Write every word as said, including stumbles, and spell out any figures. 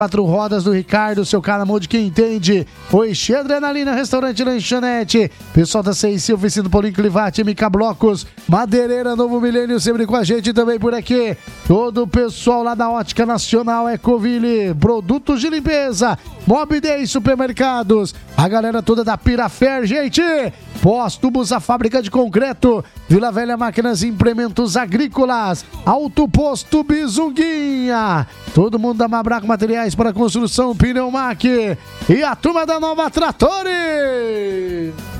Quatro rodas do Ricardo, seu cara de quem entende. Oi, Adrenalina, restaurante lanchonete. Pessoal da C I C, oficina Paulinho Clivati, M K Blocos, Madeireira, Novo Milênio, sempre com a gente também por aqui. Todo o pessoal lá da Ótica Nacional, Ecoville, produtos de limpeza, Mob Day Supermercados, a galera toda da Pirafer, gente. Póstubos, a fábrica de concreto, Vila Velha Máquinas e Implementos Agrícolas, Auto Posto Bizunguinha, todo mundo da Mabraco Materiais para construção, Pneumac e a turma da Nova Tratores.